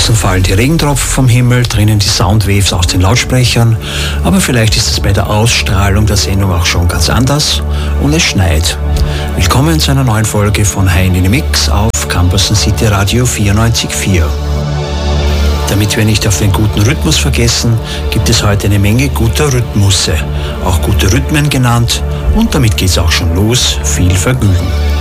Draußen fallen die Regentropfen vom Himmel, drinnen die Soundwaves aus den Lautsprechern, aber vielleicht ist es bei der Ausstrahlung der Sendung auch schon ganz anders und es schneit. Willkommen zu einer neuen Folge von Hein in the Mix auf Campus City Radio 94.4. Damit wir nicht auf den guten Rhythmus vergessen, gibt es heute eine Menge guter Rhythmusse, auch gute Rhythmen genannt, und damit geht's auch schon los. Viel Vergnügen.